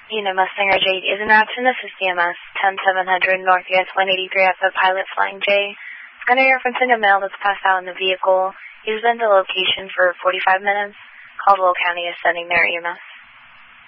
Unit Mustang RJ is en route to assist CMS 10700 North US 183 at the pilot flying J. It's going to be referencing a male that's passed out in the vehicle. He's been to location for 45 minutes. Caldwell County is sending their EMS.